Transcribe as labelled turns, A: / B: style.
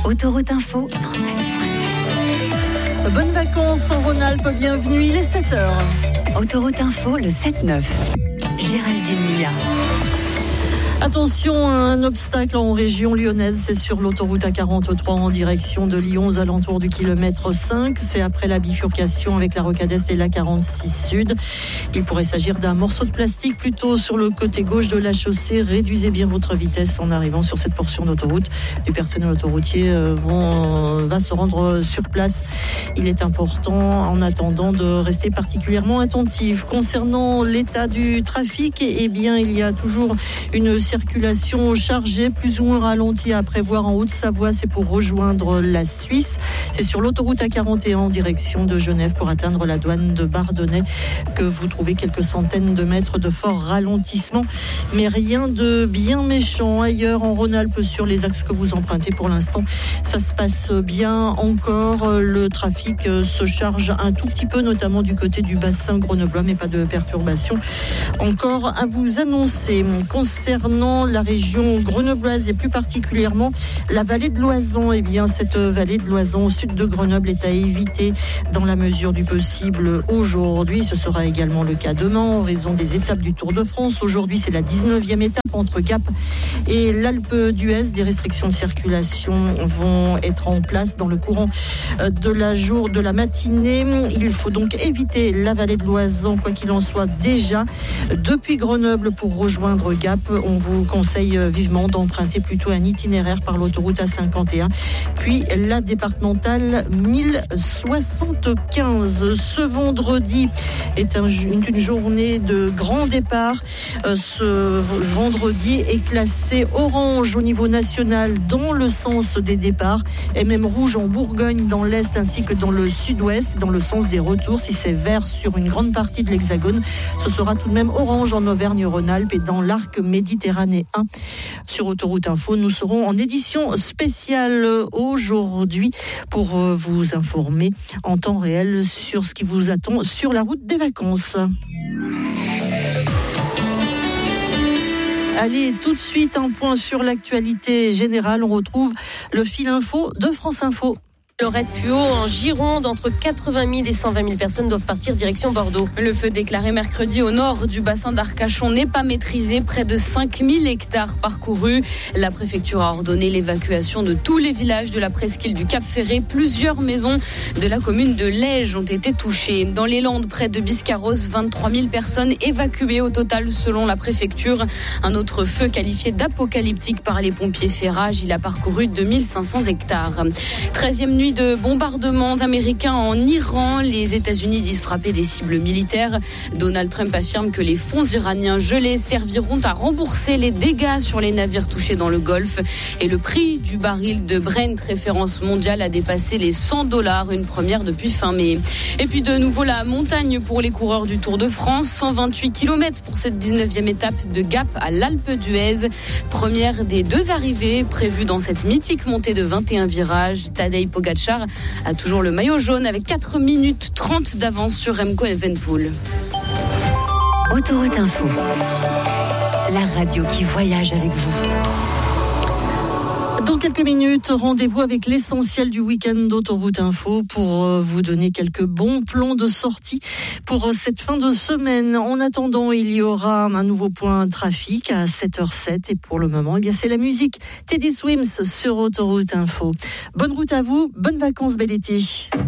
A: Autoroute Info 107.7.
B: Bonnes vacances en Rhône-Alpes, bienvenue, il est 7h.
A: Autoroute Info, le 7-9. Géraldine Mia.
B: Attention, un obstacle en région lyonnaise, c'est sur l'autoroute A43 en direction de Lyon, aux alentours du kilomètre 5. C'est après la bifurcation avec la rocade Est et la 46 Sud. Il pourrait s'agir d'un morceau de plastique plutôt sur le côté gauche de la chaussée. Réduisez bien votre vitesse en arrivant sur cette portion d'autoroute. Du personnel autoroutier va se rendre sur place. Il est important en attendant de rester particulièrement attentif. Concernant l'état du trafic, eh bien, il y a toujours une circulation chargée, plus ou moins ralentie à prévoir en Haute-Savoie. C'est pour rejoindre la Suisse. C'est sur l'autoroute A41 en direction de Genève pour atteindre la douane de Bardonnay que vous trouvez quelques centaines de mètres de fort ralentissement. Mais rien de bien méchant ailleurs en Rhône-Alpes sur les axes que vous empruntez. Pour l'instant, ça se passe bien encore. Le trafic se charge un tout petit peu, notamment du côté du bassin grenoblois, mais pas de perturbation encore à vous annoncer. Concernant la région grenobloise et plus particulièrement la vallée de l'Oison, eh bien cette vallée de l'Oison au sud de Grenoble est à éviter dans la mesure du possible aujourd'hui. Ce sera également le cas demain en raison des étapes du Tour de France. Aujourd'hui, c'est la 19e étape entre Gap et l'Alpe d'Huez. Des restrictions de circulation vont être en place dans le courant de la matinée. Il faut donc éviter la vallée de l'Oison, quoi qu'il en soit, déjà depuis Grenoble pour rejoindre Gap. On vous conseille vivement d'emprunter plutôt un itinéraire par l'autoroute A51, puis la départementale 1075. Ce vendredi est une journée de grand départ. Ce vendredi est classé orange au niveau national dans le sens des départs et même rouge en Bourgogne dans l'est ainsi que dans le sud-ouest dans le sens des retours. Si c'est vert sur une grande partie de l'Hexagone, ce sera tout de même orange en Auvergne-Rhône-Alpes et dans l'arc méditerranéen. Sur Autoroute Info, nous serons en édition spéciale aujourd'hui pour vous informer en temps réel sur ce qui vous attend sur la route des vacances. Allez, tout de suite, un point sur l'actualité générale. On retrouve le fil info de France Info.
C: Le raid Puau en Gironde, entre 80 000 et 120 000 personnes doivent partir direction Bordeaux. Le feu déclaré mercredi au nord du bassin d'Arcachon n'est pas maîtrisé. Près de 5 000 hectares parcourus. La préfecture a ordonné l'évacuation de tous les villages de la presqu'île du Cap Ferré. Plusieurs maisons de la commune de Lège ont été touchées. Dans les Landes, près de Biscarrosse, 23 000 personnes évacuées au total selon la préfecture. Un autre feu qualifié d'apocalyptique par les pompiers fait rage. Il a parcouru 2500 hectares. 13e nuit de bombardements américains en Iran. Les États-Unis disent frapper des cibles militaires. Donald Trump affirme que les fonds iraniens gelés serviront à rembourser les dégâts sur les navires touchés dans le Golfe. Et le prix du baril de Brent, référence mondiale, a dépassé les $100, une première depuis fin mai. Et puis de nouveau la montagne pour les coureurs du Tour de France. 128 km pour cette 19e étape de Gap à l'Alpe d'Huez. Première des deux arrivées prévues dans cette mythique montée de 21 virages. Tadej Pogacar a toujours le maillot jaune avec 4 minutes 30 d'avance sur Remco Evenepoel.
A: Autoroute Info, la radio qui voyage avec vous.
B: Dans quelques minutes, rendez-vous avec l'essentiel du week-end d'Autoroute Info pour vous donner quelques bons plans de sortie pour cette fin de semaine. En attendant, il y aura un nouveau point trafic à 7h07 et pour le moment, eh bien, c'est la musique Teddy Swims sur Autoroute Info. Bonne route à vous, bonnes vacances, bel été.